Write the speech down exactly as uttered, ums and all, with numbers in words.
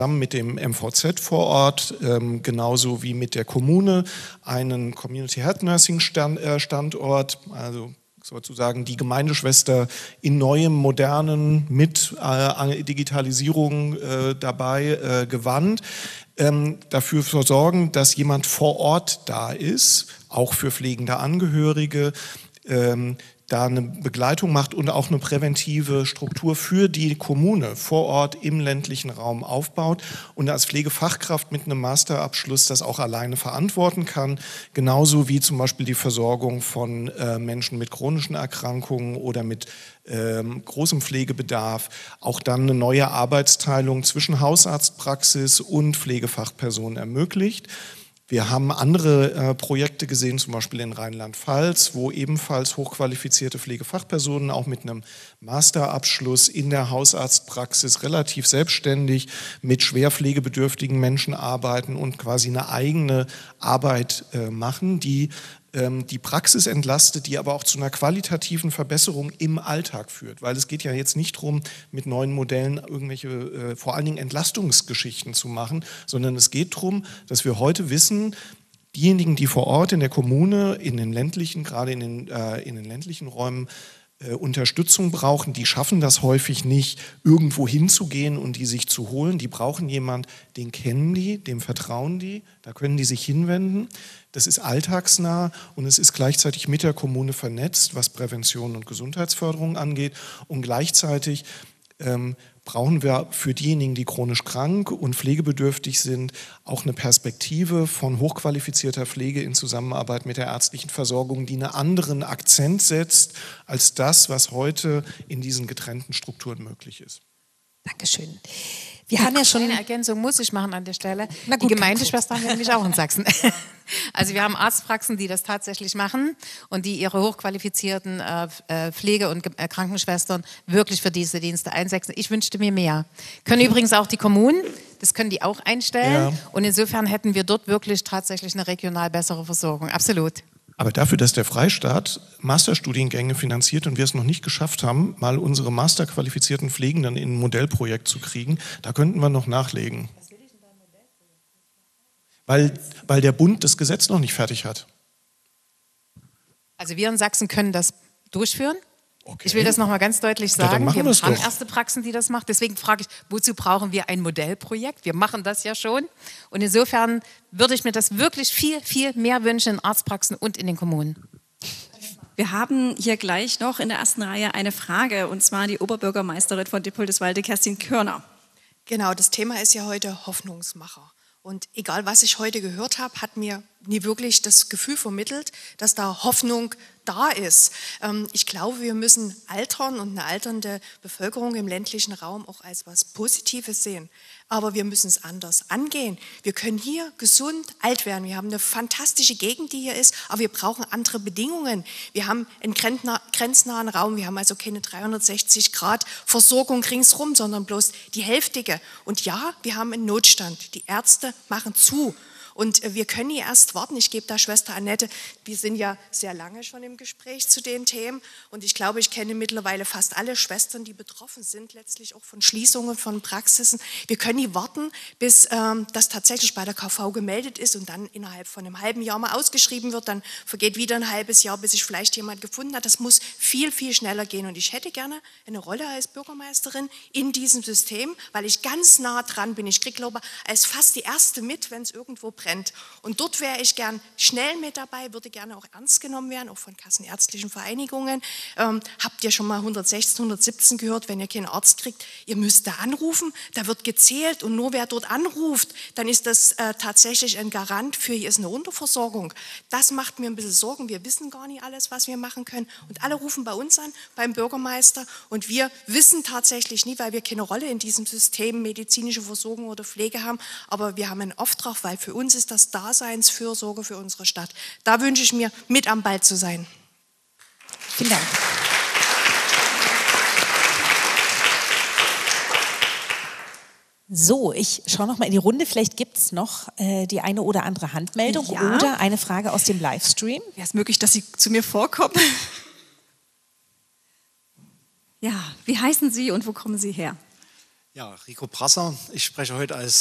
zusammen mit dem M V Z vor Ort, ähm, genauso wie mit der Kommune, einen Community Health Nursing Stand, äh, Standort, also sozusagen die Gemeindeschwester in neuem, modernen, mit äh, Digitalisierung äh, dabei äh, gewandt, ähm, dafür sorgen, dass jemand vor Ort da ist, auch für pflegende Angehörige, ähm, da eine Begleitung macht und auch eine präventive Struktur für die Kommune vor Ort im ländlichen Raum aufbaut und als Pflegefachkraft mit einem Masterabschluss das auch alleine verantworten kann, genauso wie zum Beispiel die Versorgung von äh, Menschen mit chronischen Erkrankungen oder mit ähm, großem Pflegebedarf, auch dann eine neue Arbeitsteilung zwischen Hausarztpraxis und Pflegefachpersonen ermöglicht. Wir haben andere äh, Projekte gesehen, zum Beispiel in Rheinland-Pfalz, wo ebenfalls hochqualifizierte Pflegefachpersonen auch mit einem Masterabschluss in der Hausarztpraxis relativ selbstständig mit schwer pflegebedürftigen Menschen arbeiten und quasi eine eigene Arbeit äh, machen, die die Praxis entlastet, die aber auch zu einer qualitativen Verbesserung im Alltag führt. Weil es geht ja jetzt nicht darum, mit neuen Modellen irgendwelche, äh, vor allen Dingen Entlastungsgeschichten zu machen, sondern es geht darum, dass wir heute wissen, diejenigen, die vor Ort in der Kommune, in den ländlichen, gerade in den, äh, in den ländlichen Räumen, äh, Unterstützung brauchen, die schaffen das häufig nicht, irgendwo hinzugehen und die sich zu holen. Die brauchen jemanden, den kennen die, dem vertrauen die, da können die sich hinwenden. Das ist alltagsnah und es ist gleichzeitig mit der Kommune vernetzt, was Prävention und Gesundheitsförderung angeht. Und gleichzeitig ähm, brauchen wir für diejenigen, die chronisch krank und pflegebedürftig sind, auch eine Perspektive von hochqualifizierter Pflege in Zusammenarbeit mit der ärztlichen Versorgung, die einen anderen Akzent setzt als das, was heute in diesen getrennten Strukturen möglich ist. Dankeschön. Wir haben ja schon eine Ergänzung muss ich machen an der Stelle. Na gut, die Gemeindeschwestern haben wir nämlich auch in Sachsen. Also wir haben Arztpraxen, die das tatsächlich machen und die ihre hochqualifizierten äh, Pflege- und äh, Krankenschwestern wirklich für diese Dienste einsetzen. Ich wünschte mir mehr. Können übrigens auch die Kommunen, das können die auch einstellen. Ja. Und insofern hätten wir dort wirklich tatsächlich eine regional bessere Versorgung. Absolut. Aber dafür, dass der Freistaat Masterstudiengänge finanziert und wir es noch nicht geschafft haben, mal unsere masterqualifizierten Pflegenden in ein Modellprojekt zu kriegen, da könnten wir noch nachlegen. Was will ich denn da ein Modellprojekt? Weil, weil der Bund das Gesetz noch nicht fertig hat. Also wir in Sachsen können das durchführen. Okay. Ich will das nochmal ganz deutlich sagen. Ja, wir wir haben doch. erste Praxen, die das machen. Deswegen frage ich, wozu brauchen wir ein Modellprojekt? Wir machen das ja schon. Und insofern würde ich mir das wirklich viel, viel mehr wünschen in Arztpraxen und in den Kommunen. Wir haben hier gleich noch in der ersten Reihe eine Frage, und zwar die Oberbürgermeisterin von Dippoldiswalde, Kerstin Körner. Genau, das Thema ist ja heute Hoffnungsmacher. Und egal, was ich heute gehört habe, hat mir nie wirklich das Gefühl vermittelt, dass da Hoffnung da ist. Ähm, ich glaube, wir müssen Altern und eine alternde Bevölkerung im ländlichen Raum auch als was Positives sehen. Aber wir müssen es anders angehen. Wir können hier gesund alt werden. Wir haben eine fantastische Gegend, die hier ist, aber wir brauchen andere Bedingungen. Wir haben einen grenznahen Raum. Wir haben also keine dreihundertsechzig Grad Versorgung ringsrum, sondern bloß die hälftige. Und ja, wir haben einen Notstand. Die Ärzte machen zu. Und wir können hier erst warten. Ich gebe da Schwester Annette, wir sind ja sehr lange schon im Gespräch zu den Themen. Und ich glaube, ich kenne mittlerweile fast alle Schwestern, die betroffen sind, letztlich auch von Schließungen von Praxisen. Wir können hier warten, bis ähm, das tatsächlich bei der K V gemeldet ist und dann innerhalb von einem halben Jahr mal ausgeschrieben wird. Dann vergeht wieder ein halbes Jahr, bis sich vielleicht jemand gefunden hat. Das muss viel, viel schneller gehen. Und ich hätte gerne eine Rolle als Bürgermeisterin in diesem System, weil ich ganz nah dran bin. Ich kriege, glaube ich, als fast die Erste mit, wenn es irgendwo brennt. Und dort wäre ich gern schnell mit dabei, würde gerne auch ernst genommen werden, auch von kassenärztlichen Vereinigungen. Ähm, habt ihr schon mal hundertsechzehn, hundertsiebzehn gehört, wenn ihr keinen Arzt kriegt? Ihr müsst da anrufen, da wird gezählt und nur wer dort anruft, dann ist das äh, tatsächlich ein Garant für, hier ist eine Unterversorgung. Das macht mir ein bisschen Sorgen, wir wissen gar nicht alles, was wir machen können. Und alle rufen bei uns an, beim Bürgermeister, und wir wissen tatsächlich nie, weil wir keine Rolle in diesem System medizinische Versorgung oder Pflege haben, aber wir haben einen Auftrag, weil für uns ist das Daseinsfürsorge für unsere Stadt. Da wünsche ich mir, mit am Ball zu sein. Vielen Dank. So, ich schaue noch mal in die Runde. Vielleicht gibt es noch äh, die eine oder andere Handmeldung Ja. oder eine Frage aus dem Livestream. Wäre es möglich, dass Sie zu mir vorkommen? Ja, wie heißen Sie und wo kommen Sie her? Ja, Rico Brasser. Ich spreche heute als